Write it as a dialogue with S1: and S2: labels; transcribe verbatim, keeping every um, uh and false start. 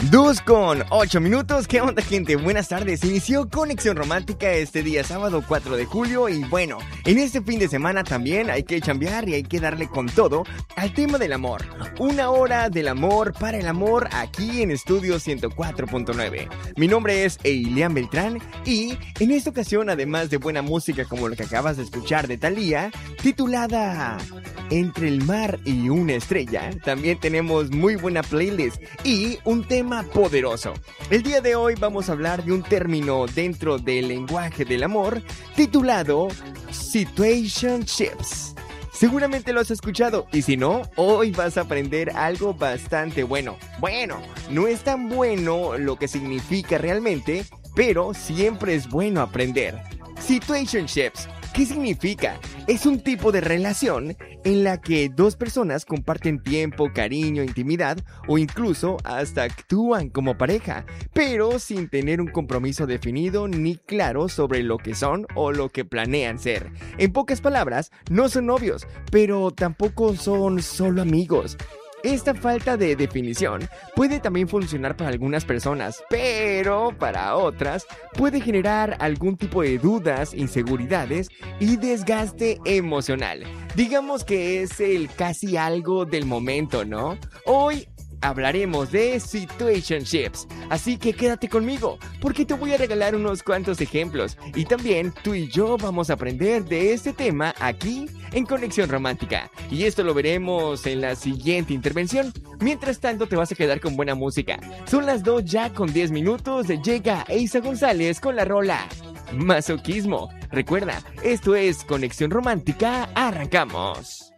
S1: Dos con ocho minutos. ¿Qué onda, gente? Buenas tardes. Inició Conexión Romántica este día sábado cuatro de julio. Y bueno, en este fin de semana también hay que chambear y hay que darle con todo al tema del amor. Una hora del amor para el amor aquí en Estudio ciento cuatro punto nueve. Mi nombre es Eilian Beltrán y en esta ocasión, además de buena música como lo que acabas de escuchar de Thalía, titulada Entre el mar y una estrella, también tenemos muy buena playlist y un tema poderoso. El día de hoy vamos a hablar de un término dentro del lenguaje del amor titulado situationships. Seguramente lo has escuchado y si no, hoy vas a aprender algo bastante bueno. Bueno, no es tan bueno lo que significa realmente, pero siempre es bueno aprender. Situationships, ¿qué significa? Es un tipo de relación en la que dos personas comparten tiempo, cariño, intimidad o incluso hasta actúan como pareja, pero sin tener un compromiso definido ni claro sobre lo que son o lo que planean ser. En pocas palabras, no son novios, pero tampoco son solo amigos. Esta falta de definición puede también funcionar para algunas personas, pero para otras puede generar algún tipo de dudas, inseguridades y desgaste emocional. Digamos que es el casi algo del momento, ¿no? Hoy hablaremos de situationships, así que quédate conmigo, porque te voy a regalar unos cuantos ejemplos y también tú y yo vamos a aprender de este tema aquí en Conexión Romántica, y esto lo veremos en la siguiente intervención. Mientras tanto te vas a quedar con buena música. Son las dos ya con diez minutos, llega Eiza González con la rola Masoquismo. Recuerda, esto es Conexión Romántica, arrancamos.